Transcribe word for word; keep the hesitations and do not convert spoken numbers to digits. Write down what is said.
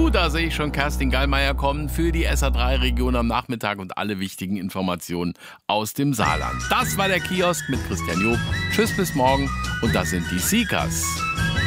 Uh, da sehe ich schon Kerstin Gallmeier kommen für die S A drei Region am Nachmittag und alle wichtigen Informationen aus dem Saarland. Das war der Kiosk mit Christian Job. Tschüss, bis morgen. Und das sind die Seekers.